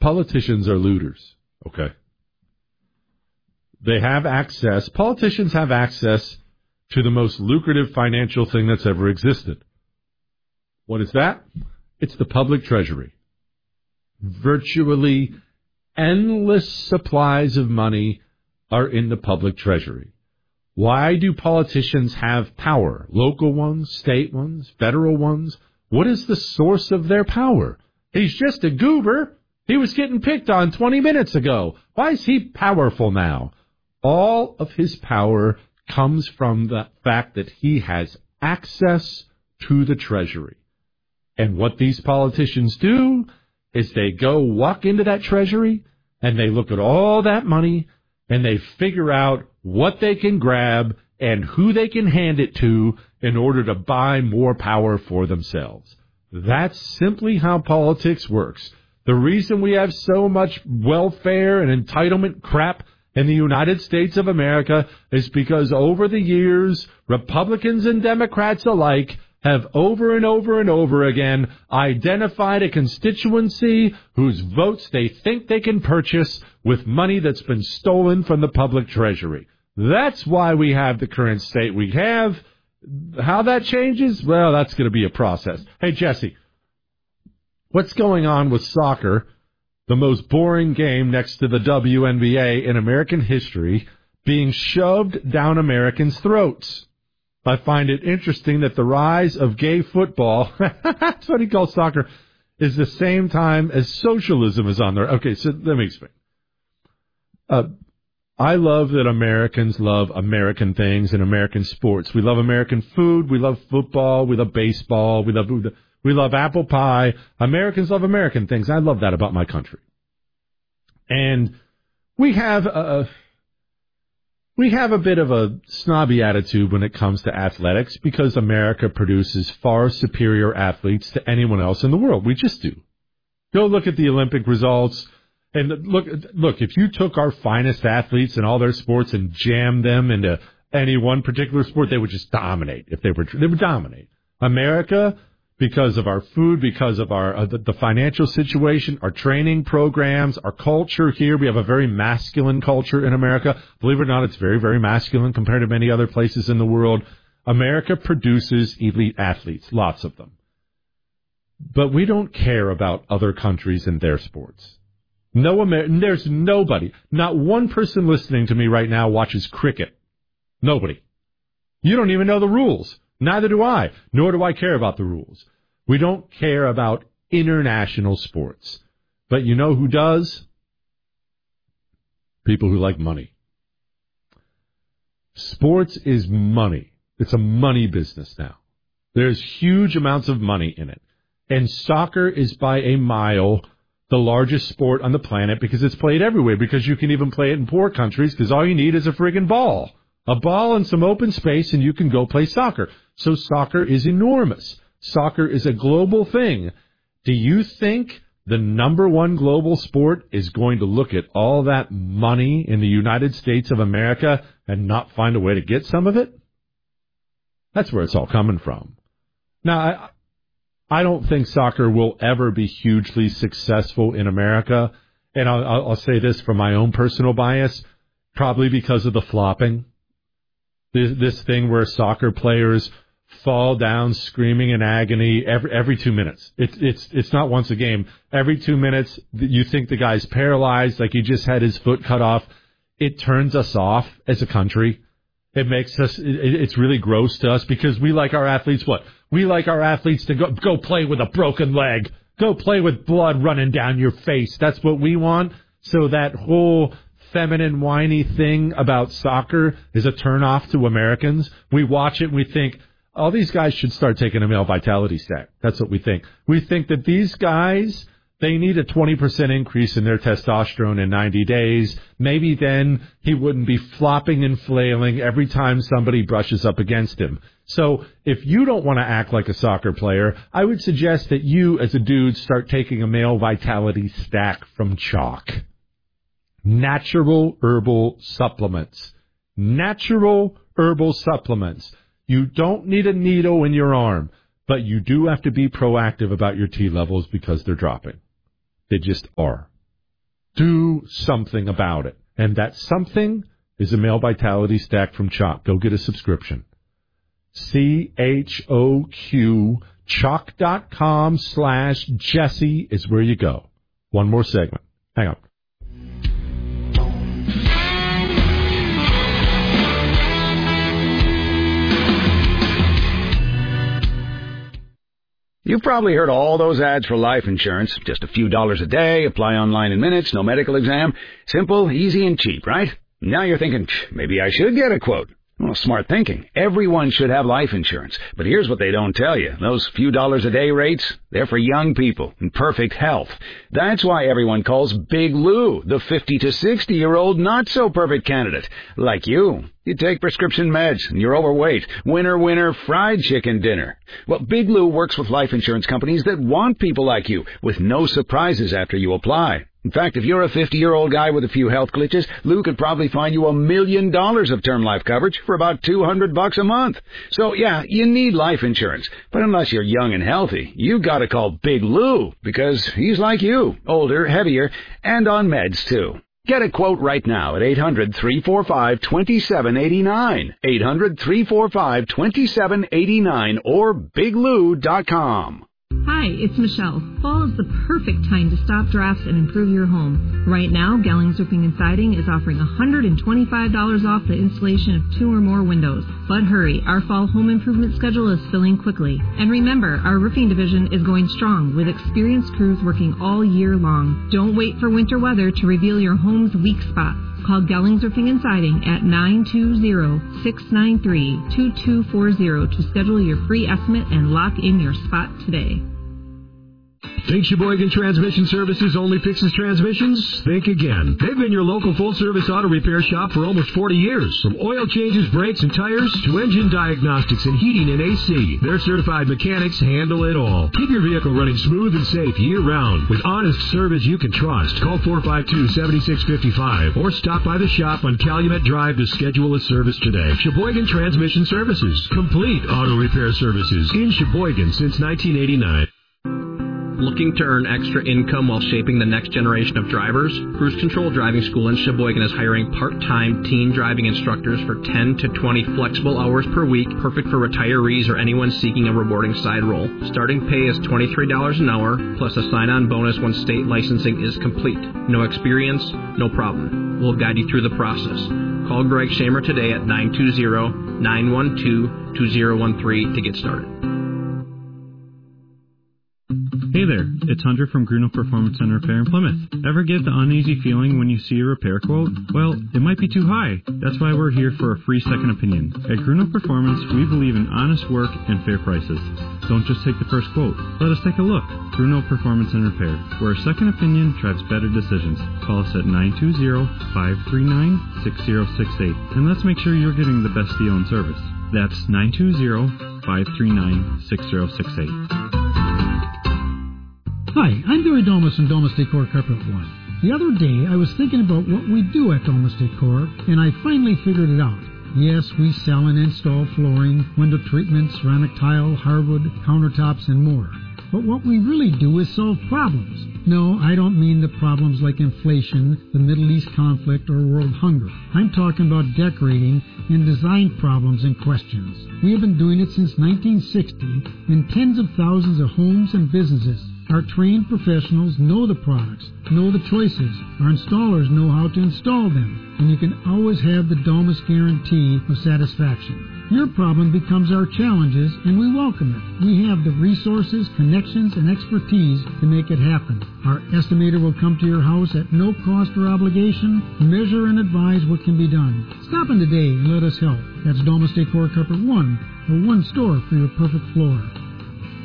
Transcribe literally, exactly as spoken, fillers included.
Politicians are looters, okay? They have access, politicians have access to the most lucrative financial thing that's ever existed. What is that? It's the public treasury. Virtually endless supplies of money are in the public treasury. Why do politicians have power? Local ones, state ones, federal ones? What is the source of their power? He's just a goober. He was getting picked on twenty minutes ago. Why is he powerful now? All of his power comes from the fact that he has access to the treasury. And what these politicians do is they go walk into that treasury and they look at all that money and they figure out what they can grab and who they can hand it to in order to buy more power for themselves. That's simply how politics works. The reason we have so much welfare and entitlement crap in the United States of America is because over the years, Republicans and Democrats alike have over and over and over again identified a constituency whose votes they think they can purchase with money that's been stolen from the public treasury. That's why we have the current state we have. How that changes? Well, that's going to be a process. Hey, Jesse, what's going on with soccer, the most boring game next to the W N B A in American history, being shoved down Americans' throats? I find it interesting that the rise of gay football, that's what he calls soccer, is the same time as socialism is on there. Okay, so let me explain. Uh, I love that Americans love American things and American sports. We love American food. We love football. We love baseball. We love we love apple pie. Americans love American things. I love that about my country. And we have a... We have a bit of a snobby attitude when it comes to athletics because America produces far superior athletes to anyone else in the world. We just do. Go look at the Olympic results and look, look, if you took our finest athletes in all their sports and jammed them into any one particular sport, they would just dominate. If they were, they would dominate. America, because of our food, because of our uh, the, the financial situation, our training programs, our culture here. We have a very masculine culture in America. Believe it or not, it's very, very masculine compared to many other places in the world. America produces elite athletes, lots of them. But we don't care about other countries and their sports. No Amer- There's nobody, not one person listening to me right now watches cricket. Nobody. You don't even know the rules. Neither do I, nor do I care about the rules. We don't care about international sports. But you know who does? People who like money. Sports is money. It's a money business now. There's huge amounts of money in it. And soccer is by a mile the largest sport on the planet because it's played everywhere, because you can even play it in poor countries because all you need is a friggin' ball. A ball and some open space, and you can go play soccer. So soccer is enormous. Soccer is a global thing. Do you think the number one global sport is going to look at all that money in the United States of America and not find a way to get some of it? That's where it's all coming from. Now, I, I don't think soccer will ever be hugely successful in America. And I'll, I'll say this from my own personal bias, probably because of the flopping. This, this thing where soccer players fall down screaming in agony every every two minutes. It's it's it's not once a game. Every two minutes, you think the guy's paralyzed, like he just had his foot cut off. It turns us off as a country. It makes us. It, it's really gross to us because we like our athletes. What we like our athletes to go go play with a broken leg, go play with blood running down your face. That's what we want. So that whole feminine, whiny thing about soccer is a turnoff to Americans. We watch it and we think, all these guys should start taking a male vitality stack. That's what we think. We think that these guys, they need a twenty percent increase in their testosterone in ninety days. Maybe then he wouldn't be flopping and flailing every time somebody brushes up against him. So if you don't want to act like a soccer player, I would suggest that you as a dude start taking a male vitality stack from Chalk. Natural herbal supplements. Natural herbal supplements. You don't need a needle in your arm, but you do have to be proactive about your T levels because they're dropping. They just are. Do something about it. And that something is a Male Vitality Stack from Choq. Go get a subscription. C H O Q, choq.com slash Jesse is where you go. One more segment. Hang on. You've probably heard all those ads for life insurance. Just a few dollars a day, apply online in minutes, no medical exam. Simple, easy, and cheap, right? Now you're thinking, maybe I should get a quote. Well, smart thinking. Everyone should have life insurance. But here's what they don't tell you. Those few dollars a day rates, they're for young people in perfect health. That's why everyone calls Big Lou the fifty to sixty-year-old not-so-perfect candidate. Like you. You take prescription meds, and you're overweight. Winner, winner, fried chicken dinner. Well, Big Lou works with life insurance companies that want people like you, with no surprises after you apply. In fact, if you're a fifty-year-old guy with a few health glitches, Lou could probably find you a million dollars of term life coverage for about two hundred bucks a month. So, yeah, you need life insurance. But unless you're young and healthy, you gotta call Big Lou, because he's like you, older, heavier, and on meds, too. Get a quote right now at eight hundred, three four five, two seven eight nine, eight hundred, three four five, two seven eight nine, or big lou dot com. Hi, it's Michelle. Fall is the perfect time to stop drafts and improve your home. Right now, Gellings Roofing and Siding is offering one hundred twenty-five dollars off the installation of two or more windows. But hurry, our fall home improvement schedule is filling quickly. And remember, our roofing division is going strong with experienced crews working all year long. Don't wait for winter weather to reveal your home's weak spots. Call Gellings Roofing and Siding at nine two zero, six nine three, two two four zero to schedule your free estimate and lock in your spot today. Think Sheboygan Transmission Services only fixes transmissions? Think again. They've been your local full-service auto repair shop for almost forty years. From oil changes, brakes, and tires to engine diagnostics and heating and A C, their certified mechanics handle it all. Keep your vehicle running smooth and safe year-round with honest service you can trust. Call four five two, seven six five five or stop by the shop on Calumet Drive to schedule a service today. Sheboygan Transmission Services. Complete auto repair services in Sheboygan since nineteen eighty-nine. Looking to earn extra income while shaping the next generation of drivers? Cruise Control Driving School in Sheboygan is hiring part-time teen driving instructors for ten to twenty flexible hours per week, perfect for retirees or anyone seeking a rewarding side role. Starting pay is twenty-three dollars an hour, plus a sign-on bonus when state licensing is complete. No experience? No problem. We'll guide you through the process. Call Greg Shamer today at nine two zero, nine one two, two zero one three to get started. Hey there, it's Hunter from Grunow Performance and Repair in Plymouth. Ever get the uneasy feeling when you see a repair quote? Well, it might be too high. That's why we're here for a free second opinion. At Grunow Performance, we believe in honest work and fair prices. Don't just take the first quote. Let us take a look. Grunow Performance and Repair, where a second opinion drives better decisions. Call us at nine two zero, five three nine, six zero six eight, and let's make sure you're getting the best deal and service. That's nine two zero, five three nine, six zero six eight. Hi, I'm Barry Domus from Domus Decor Carpet One. The other day, I was thinking about what we do at Domus Decor, and I finally figured it out. Yes, we sell and install flooring, window treatments, ceramic tile, hardwood, countertops, and more. But what we really do is solve problems. No, I don't mean the problems like inflation, the Middle East conflict, or world hunger. I'm talking about decorating and design problems and questions. We have been doing it since nineteen sixty, and tens of thousands of homes and businesses. Our trained professionals know the products, know the choices. Our installers know how to install them. And you can always have the Domus guarantee of satisfaction. Your problem becomes our challenges, and we welcome it. We have the resources, connections, and expertise to make it happen. Our estimator will come to your house at no cost or obligation, measure and advise what can be done. Stop in today and let us help. That's Domus Decor Carpet One, or one store for your perfect floor.